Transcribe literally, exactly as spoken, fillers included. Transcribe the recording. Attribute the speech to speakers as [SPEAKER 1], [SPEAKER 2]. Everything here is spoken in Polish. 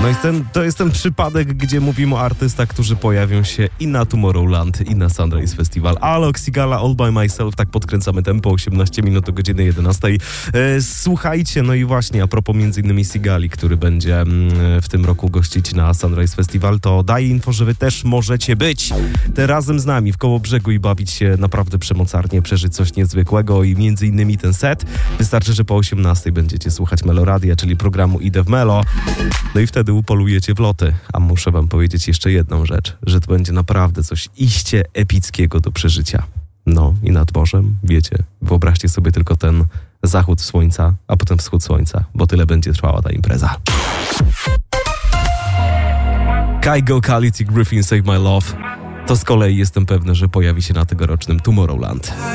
[SPEAKER 1] No i ten, to jest ten przypadek, gdzie mówimy o artystach, którzy pojawią się i na Tomorrowland, i na Sunrise Festival. Alok, Sigala, All By Myself, tak podkręcamy tempo, osiemnaście minut do godziny jedenastej. E, słuchajcie, no i właśnie a propos między innymi Sigali, który będzie mm, w tym roku gościć na Sunrise Festival, to daję info, że wy też możecie być te razem z nami w Kołobrzegu i bawić się naprawdę przemocarnie, przeżyć coś niezwykłego i między innymi ten set. Wystarczy, że po osiemnastej będziecie słuchać Meloradia, czyli programu Idę w Melo. No i wtedy upolujecie w loty. A muszę wam powiedzieć jeszcze jedną rzecz, że to będzie naprawdę coś iście epickiego do przeżycia. No i nad morzem, wiecie, wyobraźcie sobie tylko ten zachód słońca, a potem wschód słońca, bo tyle będzie trwała ta impreza. Kygo, Quality, Griffin, Save My Love. To z kolei jestem pewny, że pojawi się na tegorocznym Tomorrowland.